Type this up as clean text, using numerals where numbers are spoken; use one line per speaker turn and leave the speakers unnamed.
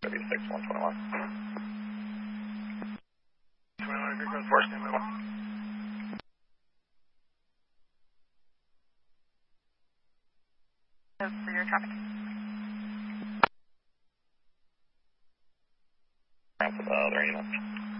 36, 121.
21, good, good, first in the one.
For your traffic.
There ain't much.